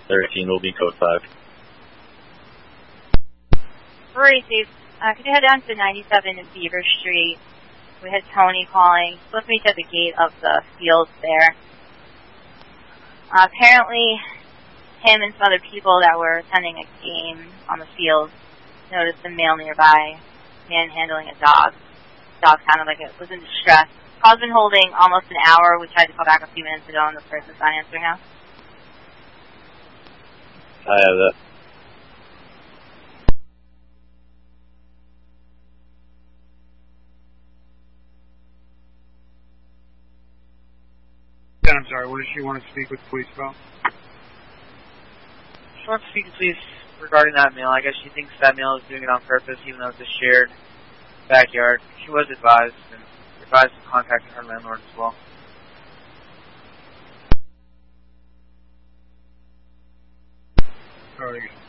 13 will be code 5. Rory Steve, could you head down to 97 in Beaver Street? We had Tony calling. Supposed to meet at the gate of the fields there. Apparently, him and some other people that were attending a game on the field noticed a male nearby manhandling a dog. The dog sounded like it was in distress. Call's been holding almost an hour. We tried to call back a few minutes ago, and the person's not answering now. I have that. I'm sorry, what does she want to speak with the police about? She wants to speak to police regarding that male. I guess she thinks that male is doing it on purpose, even though it's a shared backyard. She was advised to contact her landlord as well. Sorry.